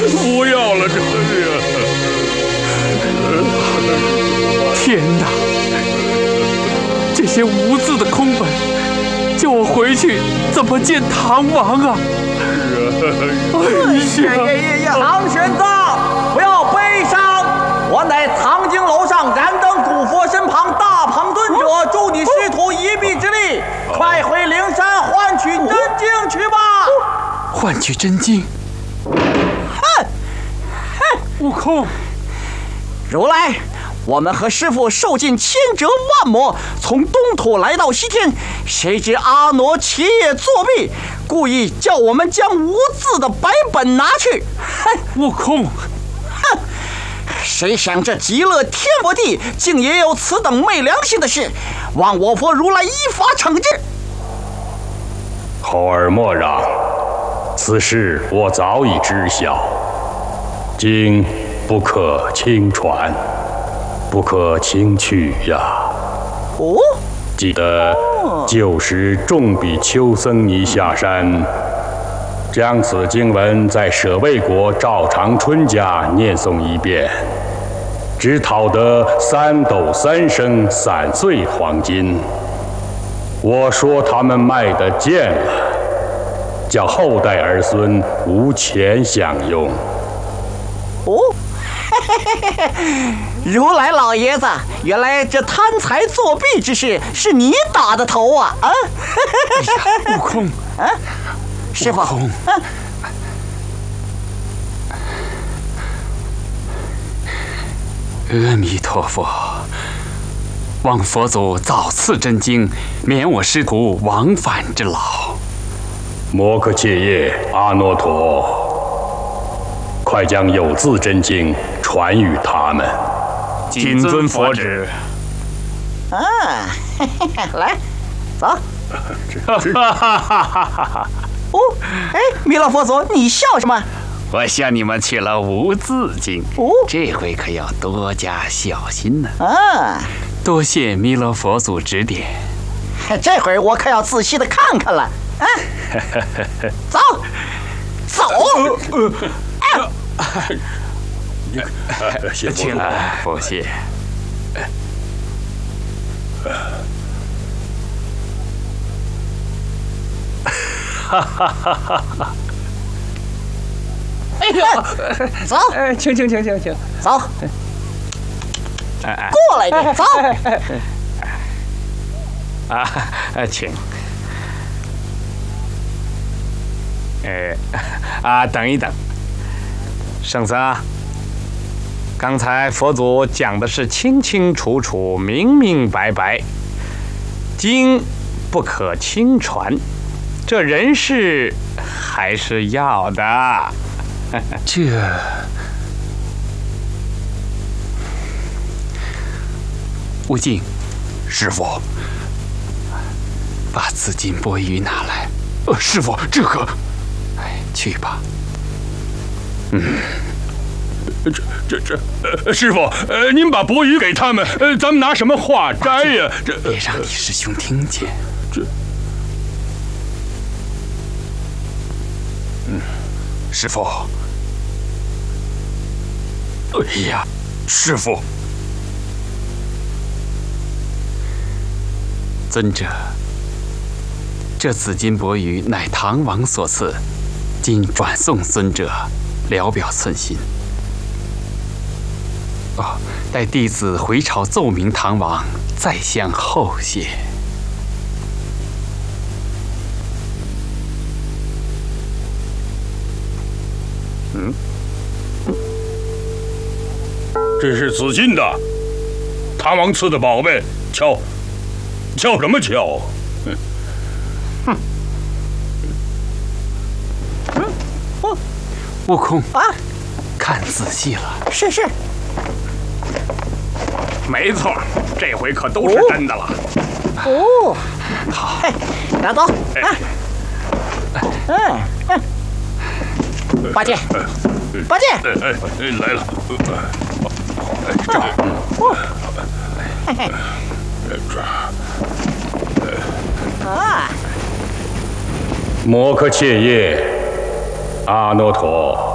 不要了，这天哪！这些无字的空本，叫我回去怎么见唐王啊？ 唐玄奘，不要悲伤，我乃藏经楼上燃灯古佛身旁大鹏尊者，助你师徒一臂之力，快回灵山换取真经去吧。 换取真经？悟空， 如来，我们和师父受尽千折万磨，从东土来到西天，谁知阿傩起夜作弊，故意叫我们将无字的白本拿去。 悟空， 谁想这极乐天佛地竟也有此等昧良心的事，望我佛如来依法惩治。 猴儿莫让，此事我早已知晓。经不可轻传，不可轻去呀。 哦， 记得旧时众比丘僧尼下山，将此经文在舍卫国赵长春家念诵一遍，只讨得3斗3升散碎黄金。我说他们卖得贱了，叫后代儿孙无钱享用。 哦，如来老爷子，原来这贪财作弊之事是你打的头啊！啊， 悟空， 啊，师傅， 阿弥陀佛，望佛祖早赐真经，免我师徒往返之劳。 摩诃切叶阿耨陀。快将有字真经传与他们。 谨遵佛旨。 啊，来，走。哦，哎，弥勒佛祖，你笑什么？ 我向你们取了无字经，这回可要多加小心呢。 啊， 多谢弥勒佛祖指点。 这回我可要仔细的看看了。啊，走，走。 请佛谢。 哎呦，走！ 请， 走。过来点，走。 请。等一等。圣僧，刚才佛祖讲的是清清楚楚、明明白白，经不可轻传，这人事还是要的。这悟净，师傅，把紫金钵盂拿来。师傅，这个，去吧。 师傅，您把钵盂给他们，咱们拿什么化斋呀？ 别让你师兄听见。师傅。哎呀，师傅，尊者，这紫金钵盂乃唐王所赐，今转送尊者。聊表寸心。待弟子回朝奏明唐王，再相后谢。 这是紫金的，唐王赐的宝贝，敲什么敲？ 悟空啊， 看仔细了。 是。 没错，这回可都是真的了。 哦， 好， 拿走。八戒， 来了。摩诃切叶阿耨陀。